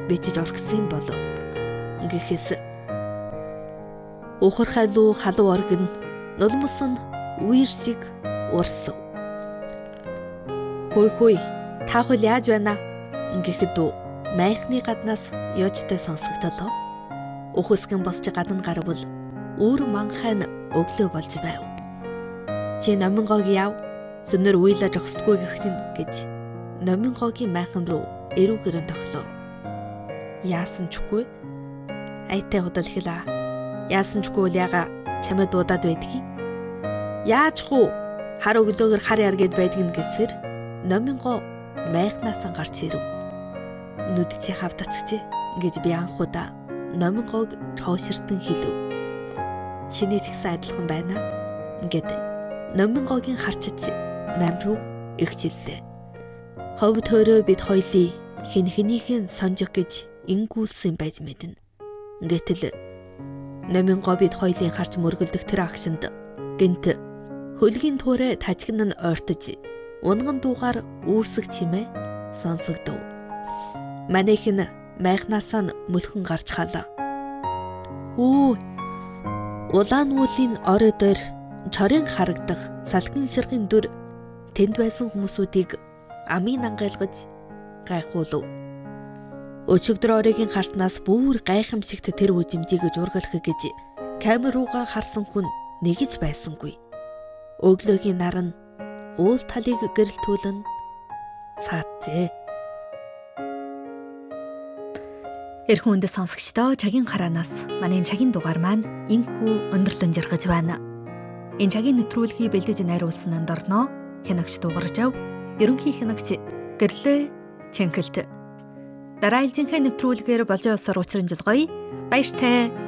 бичиж оргисон болов. Гэхээс ухархайлуу халуун оргин нулимс нь үер шиг урсав. Хөөе та хөл яаж байна? Гэхэд майхны гаднаас ёжтой сонсогдолоо. Ухасгэн босч гадна гарвал өөр манхайн өглөө болж байв. Чи номингог яв сүнэр уйлаж огсдгүй гэж номингогийн майхан руу эрүүгэрэн тоглоо. Яасан чгүй? Айтай удал хэлээ. Яасан чгүй л яга чамд дуудаад байдгийг. Яаж хуу хар өглөөгөр хар яргээд байдгийг гэсэр номинго майхнаас гарч ирэв. Нүд чи хавтацчи гэж би анхудаа номингог чооширтан хэлв. Чиний ч гэсэн адилхан байна гэд номингогийн харчиж нам руу ихжиллээ. Хов төөрөө бид хоёлын хин хэнийхэн сонжих гэж ингүүлсэн байж мэднэ. Гэтэл номинго бид хоёлын харч мөргөлдөх тэр агшинд гинт хөлгийн туурай тажигн нь ойртож унган дуугаар үүсэх чимээ сонсогдов. Манайхын майхнаас нь мөлхөн гарч халаа. Улаан уулын оройдоор чорын харагдах салхин ширхин дүр тэнд байсан хүмүүсүүдийг амийн ангайлгаж гайхуулв. Өчигдөр оройгийн харснаас бүр гайхамшигт тэр үжимжийг ургалах гэж камер руугаа харсан хүн нэгж байсангүй. Өглөөгийн нар нь уул талыг гэрэлтүүлэн цаажээ. Эрхэн үндэ сонсогчдоо чагийн хараанаас манай чагийн дугаар маань инхүү өндөрлөн жаргаж байна. Энэ чагийн нэвтрүүлгийг бэлдэж найруулсан дорноо хянагч дугарж ав. Ерөнхий хянагч гэрлээ Чэнгэлт. Дараа ээлжийнхээ нэвтрүүлгээр болж явсаар уцран жилгоё. Баяртай.